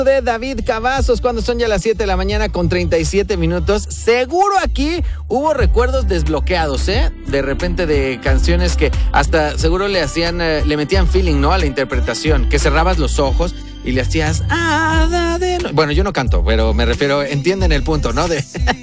de David Cavazos, cuando son ya las 7 de la mañana con 37 minutos. Seguro aquí hubo recuerdos desbloqueados, de repente de canciones que hasta seguro le metían feeling, ¿no? A la interpretación, que cerrabas los ojos y le hacías bueno, yo no canto, pero me refiero, entienden el punto, ¿no?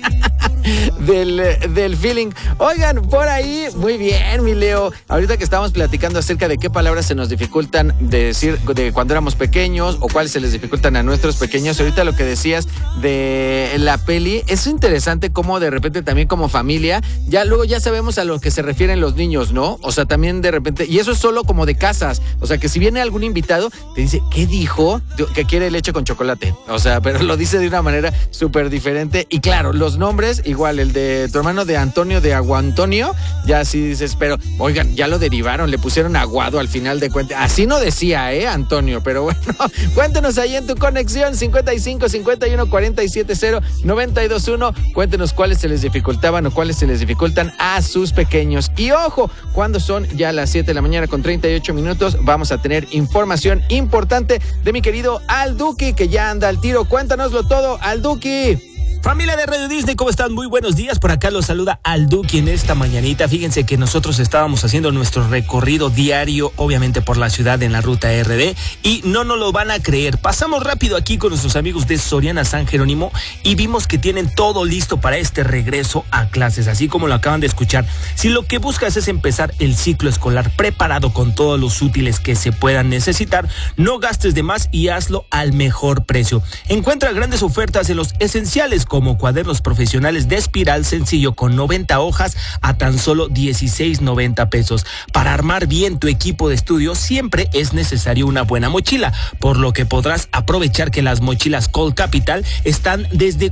Del feeling. Oigan, por ahí, muy bien, mi Leo. Ahorita que estábamos platicando acerca de qué palabras se nos dificultan de decir de cuando éramos pequeños o cuáles se les dificultan a nuestros pequeños. Ahorita lo que decías de la peli, es interesante cómo de repente también como familia, luego ya sabemos a lo que se refieren los niños, ¿no? O sea, también de repente, y eso es solo como de casas. O sea, que si viene algún invitado, te dice, ¿qué dijo? Que quiere leche con chocolate. O sea, pero lo dice de una manera súper diferente. Y claro, los nombres, igual, el de tu hermano de Antonio, de Aguantonio, ya sí dices, pero, oigan, ya lo derivaron, le pusieron Aguado al final de cuentas. Así no decía, Antonio, pero bueno, cuéntenos ahí en tu conexión, 55 51 47 0 92 1. Cuéntenos cuáles se les dificultaban o cuáles se les dificultan a sus pequeños. Y ojo, cuando son ya las 7 de la mañana con 38 minutos, vamos a tener información importante de mi querido Alduki, que ya anda al tiro. Cuéntanoslo todo, Alduki. Familia de Radio Disney, ¿cómo están? Muy buenos días, por acá los saluda Alduki en esta mañanita. Fíjense que nosotros estábamos haciendo nuestro recorrido diario, obviamente por la ciudad en la ruta RD, y no nos lo van a creer. Pasamos rápido aquí con nuestros amigos de Soriana San Jerónimo y vimos que tienen todo listo para este regreso a clases, así como lo acaban de escuchar. Si lo que buscas es empezar el ciclo escolar preparado con todos los útiles que se puedan necesitar, no gastes de más y hazlo al mejor precio. Encuentra grandes ofertas en los esenciales como cuadernos profesionales de espiral sencillo con 90 hojas a tan solo 16.90 pesos. Para armar bien tu equipo de estudio siempre es necesario una buena mochila, por lo que podrás aprovechar que las mochilas Cold Capital están desde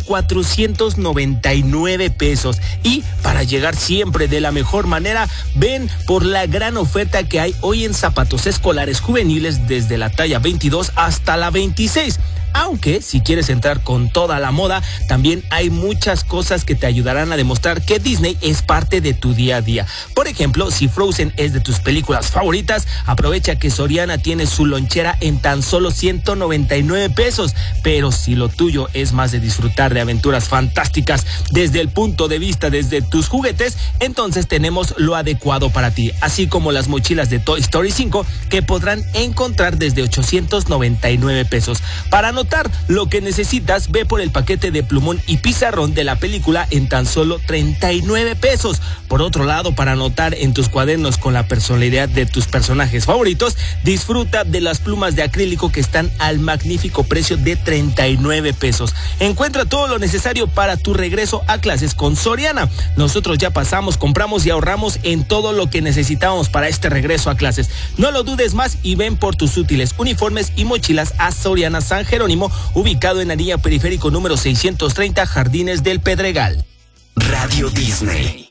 499 pesos. Y para llegar siempre de la mejor manera, ven por la gran oferta que hay hoy en zapatos escolares juveniles desde la talla 22 hasta la 26. Aunque si quieres entrar con toda la moda, también hay muchas cosas que te ayudarán a demostrar que Disney es parte de tu día a día. Por ejemplo, si Frozen es de tus películas favoritas, aprovecha que Soriana tiene su lonchera en tan solo 199 pesos. Pero si lo tuyo es más de disfrutar de aventuras fantásticas desde el punto de vista desde tus juguetes, entonces tenemos lo adecuado para ti, así como las mochilas de Toy Story 5 que podrán encontrar desde 899 pesos. Para anotar lo que necesitas, ve por el paquete de plumón y pizarrón de la película en tan solo 39 pesos. Por otro lado, para anotar en tus cuadernos con la personalidad de tus personajes favoritos, disfruta de las plumas de acrílico que están al magnífico precio de 39 pesos. Encuentra todo lo necesario para tu regreso a clases con Soriana. Nosotros ya pasamos, compramos y ahorramos en todo lo que necesitábamos para este regreso a clases. No lo dudes más y ven por tus útiles, uniformes y mochilas a Soriana San Jerónimo, ubicado en Anilla Periférico número 630, Jardines del Pedregal. Radio Disney.